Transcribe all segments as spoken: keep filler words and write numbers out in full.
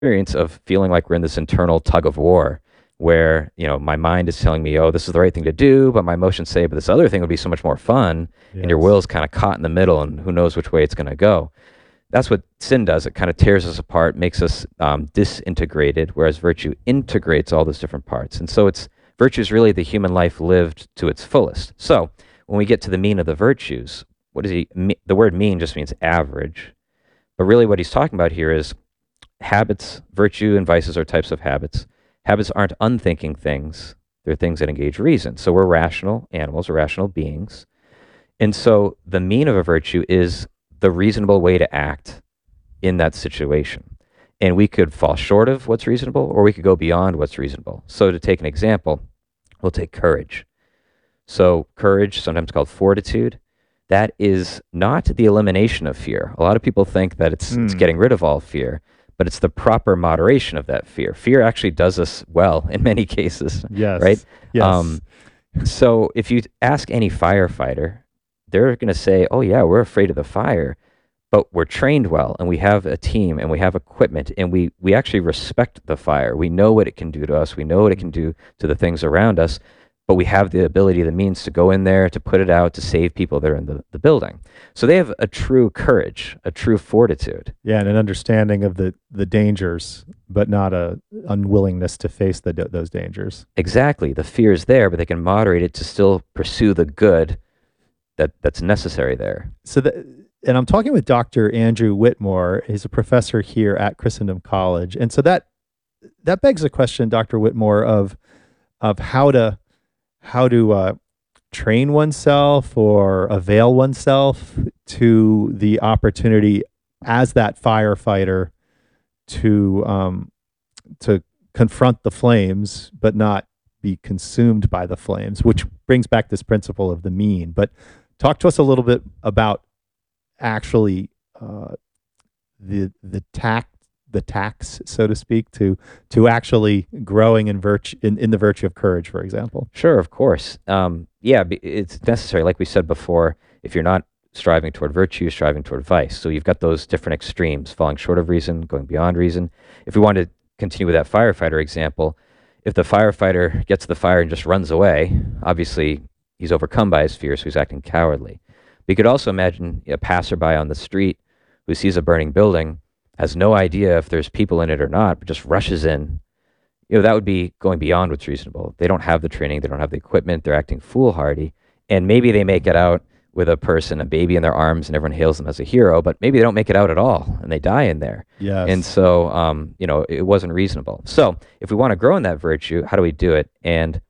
experience of feeling like we're in this internal tug of war where, you know, my mind is telling me, oh, this is the right thing to do, but my emotions say, but this other thing would be so much more fun. And your Yes. will's kind of caught in the middle and who knows which way it's going to go. That's what sin does. It kind of tears us apart, makes us um, disintegrated, whereas virtue integrates all those different parts. And so it's virtue is really the human life lived to its fullest. So when we get to the mean of the virtues, what is he? me- The word mean just means average. But really what he's talking about here is habits, virtue and vices are types of habits. Habits aren't unthinking things. They're things that engage reason. So we're rational animals, we're rational beings. And so the mean of a virtue is the reasonable way to act in that situation. And we could fall short of what's reasonable or we could go beyond what's reasonable. So to take an example, we'll take courage. So courage, sometimes called fortitude, that is not the elimination of fear. A lot of people think that it's it's Hmm. getting rid of all fear, but it's the proper moderation of that fear. Fear actually does us well in many cases, right? Yes. Yes. Um, so if you ask any firefighter, they're going to say, "Oh yeah, we're afraid of the fire, but we're trained well and we have a team and we have equipment and we we actually respect the fire. We know what it can do to us. We know what it can do to the things around us, but we have the ability, the means to go in there, to put it out, to save people that are in the, the building." So they have a true courage, a true fortitude. Yeah, and an understanding of the the dangers, but not a unwillingness to face the those dangers. Exactly. The fear is there, but they can moderate it to still pursue the good that, that's necessary there. So the, and I'm talking with Doctor Andrew Whitmore. He's a professor here at Christendom College, and so that that begs the question, Doctor Whitmore, of of how to how to uh, train oneself or avail oneself to the opportunity as that firefighter to um, to confront the flames, but not be consumed by the flames, which brings back this principle of the mean. But talk to us a little bit about actually uh, the the tact the tax, so to speak, to to actually growing in virtue in, in the virtue of courage, for example. Sure, of course. Um, yeah, be- it's necessary. Like we said before, if you're not striving toward virtue, you're striving toward vice. So you've got those different extremes, falling short of reason, going beyond reason. If we want to continue with that firefighter example, if the firefighter gets to the fire and just runs away, obviously he's overcome by his fear, so he's acting cowardly. We could also imagine a passerby on the street who sees a burning building, has no idea if there's people in it or not, but just rushes in. You know, that would be going beyond what's reasonable. They don't have the training, they don't have the equipment, they're acting foolhardy, and maybe they make it out with a person, a baby in their arms, and everyone hails them as a hero, but maybe they don't make it out at all, and they die in there. And Yes. so, um, you know, it wasn't reasonable. So, if we want to grow in that virtue, how do we do it? And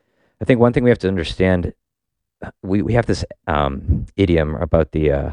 I think one thing we have to understand, uh, we, we have this um, idiom about the uh,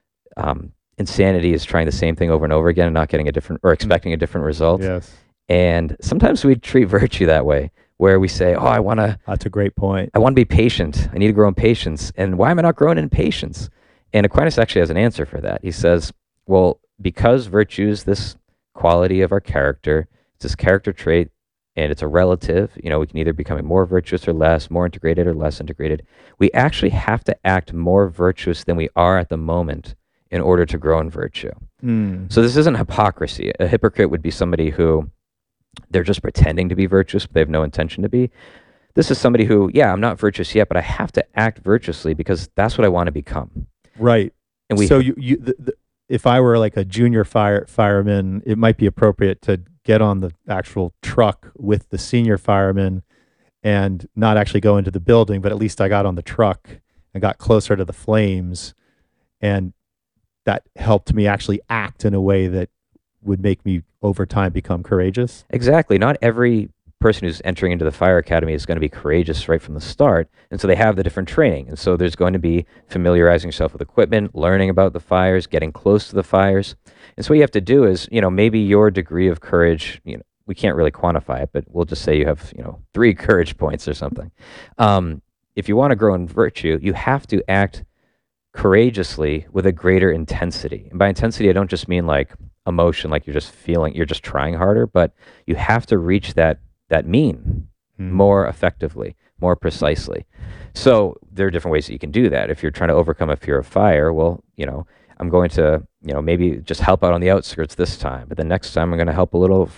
um, insanity is trying the same thing over and over again and not getting a different, or expecting a different result. Yes. And sometimes we treat virtue that way, where we say, "Oh, I want to, That's a great point. I want to be patient. I need to grow in patience. And why am I not growing in patience?" And Aquinas actually has an answer for that. He says, "Well, because virtue is this quality of our character, it's this character trait, and it's a relative. You know, we can either become more virtuous or less, more integrated or less integrated. We actually have to act more virtuous than we are at the moment in order to grow in virtue." Mm. So this isn't hypocrisy. A hypocrite would be somebody who they're just pretending to be virtuous, but they have no intention to be. This is somebody who, yeah, I'm not virtuous yet, but I have to act virtuously because that's what I want to become. Right. And we, So you, you the, the, if I were like a junior fire fireman, it might be appropriate to get on the actual truck with the senior fireman and not actually go into the building, but at least I got on the truck and got closer to the flames, and that helped me actually act in a way that would make me over time become courageous. exactly, not every person who's entering into the fire academy is going to be courageous right from the start. And so they have the different training. And so there's going to be familiarizing yourself with equipment, learning about the fires, getting close to the fires. And so what you have to do is, you know, maybe your degree of courage, you know, we can't really quantify it, but we'll just say you have, you know, three courage points or something. Um, if you want to grow in virtue, you have to act courageously with a greater intensity. And by intensity, I don't just mean like emotion, like you're just feeling, you're just trying harder, but you have to reach that that mean Mm. more effectively, more precisely. So there are different ways that you can do that. If you're trying to overcome a fear of fire, well, you know, I'm going to you know, maybe just help out on the outskirts this time, but the next time I'm going to help a little